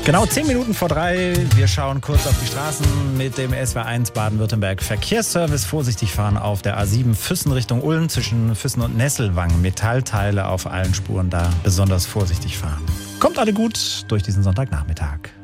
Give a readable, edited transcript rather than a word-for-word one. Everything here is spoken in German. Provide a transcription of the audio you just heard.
Genau 10 Minuten vor 3. Wir schauen kurz auf die Straßen mit dem SW1 Baden-Württemberg Verkehrsservice. Vorsichtig fahren auf der A7 Füssen Richtung Ulm zwischen Füssen und Nesselwang. Metallteile auf allen Spuren, da besonders vorsichtig fahren. Kommt alle gut durch diesen Sonntagnachmittag.